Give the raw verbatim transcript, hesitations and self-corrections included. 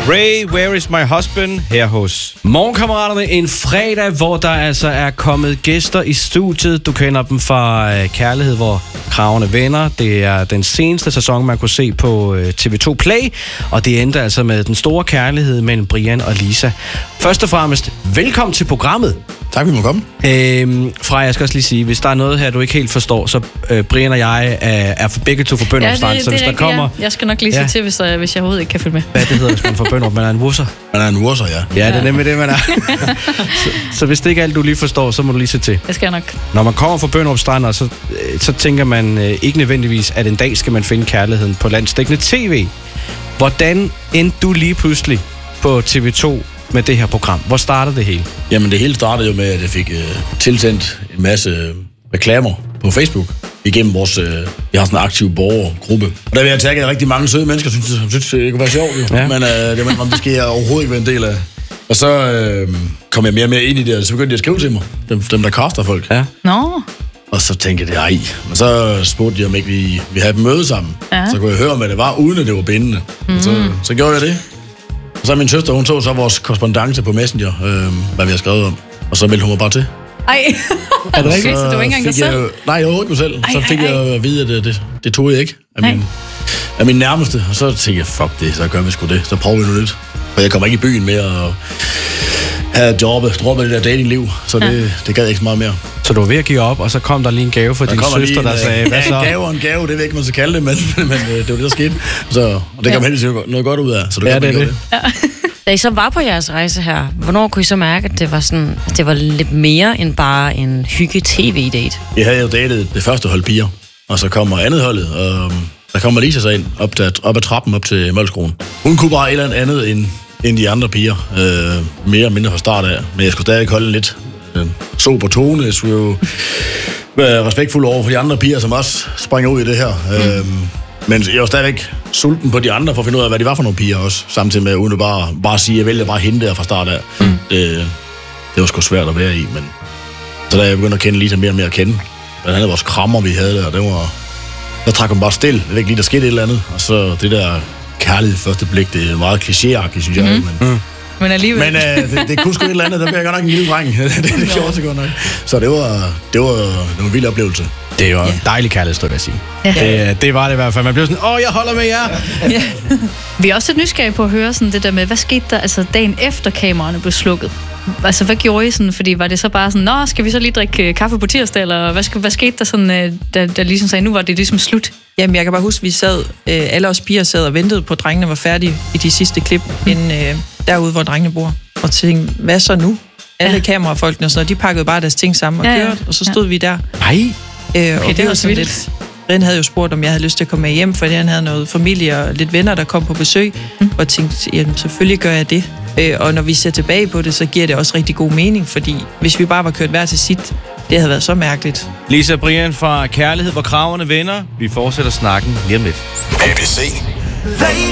Ray, Where is my husband? Her hos Morgenkammeraterne. En fredag, hvor der altså er kommet gæster i studiet. Du kender dem fra Kærlighed, hvor kragerne vender. Det er den seneste sæson, man kunne se på T V to Play. Og det endte altså med den store kærlighed mellem Brian og Lisa. Først og fremmest, velkommen til programmet. Tak, vi må komme. Øhm, Freja, jeg skal også lige sige, hvis der er noget her, du ikke helt forstår, så øh, Brian og jeg er, er for begge to for Bønderupstrand. Ja, det, så hvis det der kommer... Ja. Jeg skal nok lige se ja. til, hvis, uh, hvis jeg overhovedet ikke kan følge med. Hvad det hedder, hvis man får Bønderup? Man er en wusser. Man er en wusser, ja. Ja, det er nemlig det, man er. så, så hvis det ikke er alt, du lige forstår, så må du lige se til. Det skal jeg nok. Når man kommer fra Bønderupstrand, så, så tænker man øh, ikke nødvendigvis, at en dag skal man finde kærligheden på landsdækkende tv. Hvordan endte du lige pludselig på T V to med det her program? Hvor startede det hele? Jamen, det hele startede jo med, at jeg fik øh, tilsendt en masse reklamer på Facebook igennem vores... Øh, vi har sådan en aktiv borgergruppe. Og der vil jeg tagge, at rigtig mange søde mennesker synes, som synes, det kunne være sjovt. Jo. Ja. Men øh, det, man, det skal jeg overhovedet ikke være en del af. Og så øh, kom jeg mere og mere ind i det, og så begyndte de at skrive til mig. Dem, dem der kaster folk. Ja. Nå. Og så tænkte jeg, ej. Men så spurgte jeg, om ikke vi, vi havde et møde sammen. Ja. Så kunne jeg høre, hvad det var, uden at det var bindende. Mm. Så, så gjorde jeg det. Og så min søster, hun så så vores korrespondance på Messenger, øh, hvad vi har skrevet om. Og så meldte hun mig bare til. Ej, er det rigtigt? Så du var ikke engang dig selv? Jeg, nej, jeg var ikke mig selv. Ej, så fik ej, ej. jeg at vide, at det, det, det tog jeg ikke af min, af min nærmeste. Og så tænkte jeg, fuck det, så gør vi sgu det. Så prøver vi noget nyt. For jeg kommer ikke i byen mere og have jobbet, droppet det der datingliv. Så det, ja. det gad jeg ikke så meget mere. Så du var ved at give op, og så kom der lige en gave fra din søster, en, der sagde, hvad så? Ja, en gave og en gave, det ved jeg ikke, man skal kalde det, men, men det var det, der skete. Så, og det kom ja. heldigvis noget godt ud af. Så det ja, det er det. det. Ja. Da I så var på jeres rejse her, hvornår kunne I så mærke, at det var, sådan, at det var lidt mere end bare en hygge-tv-date? Jeg havde jo datet det første hold piger, og så kommer andet holdet, og der kommer Lisa så ind op, der, op ad trappen op til Mølskroen. Hun kunne bare et eller andet end, end de andre piger, øh, mere og mindre fra start af, men jeg skulle stadig holde lidt øh, sober tone. Jeg skulle jo være respektfuld over for de andre piger, som også springer ud i det her. Mm. Øh, Men jeg var stadigvæk sulten på de andre, for at finde ud af, hvad de var for nogle piger også. Samtidig med, uden at bare, bare sige, at jeg vælger bare hende der fra start af. Mm. Det, det var sgu svært at være i, men... Så da jeg begyndte at kende Lisa mere og mere at kende, blandt andet vores krammer, vi havde der, det var... Der trak hun bare stille. Jeg ved ikke lige, der skete et eller andet. Og så det der kærlighed første blik, det er meget klichéagtigt, synes jeg. Mm. Men, mm. men alligevel... Men øh, det, det kunne sgu et eller andet, der blev jeg godt nok en lille dreng. det det, det gjorde så godt nok. Så det var, det var, det var en vild oplevelse. Det var en dejlig kærlighedsstund, at sige. Ja. Det, det var det i hvert fald. Man blev sådan, åh, jeg holder med jer. Ja. Vi er også lidt nysgerrige på at høre sådan det der med, hvad skete der altså dagen efter kameraerne blev slukket? Altså, hvad gjorde I sådan? Fordi var det så bare sådan, nå, skal vi så lige drikke kaffe på tirsdag? Eller hvad, hvad skete der sådan, da, da ligesom sagde, nu var det ligesom slut? Jamen, jeg kan bare huske, vi sad, øh, alle os piger sad og ventede på, at drengene var færdige i de sidste klip, mm. inden, øh, derude, hvor drengene bor. Og tænkte, hvad så nu? Alle ja. kamerafolkene og sådan noget, de pakkede bare deres ting sammen og ja, kørte, og så stod ja. vi der. Nej. Øh, okay, og det var så lidt... Ren havde jo spurgt, om jeg havde lyst til at komme med hjem, fordi han havde noget familie og lidt venner, der kom på besøg, mm. og tænkte, jamen selvfølgelig gør jeg det. Øh, og når vi ser tilbage på det, så giver det også rigtig god mening, fordi hvis vi bare var kørt hver til sit, det havde været så mærkeligt. Lisa Brian fra Kærlighed, hvor kragerne vender. Vi fortsætter snakken lige om lidt. A B C.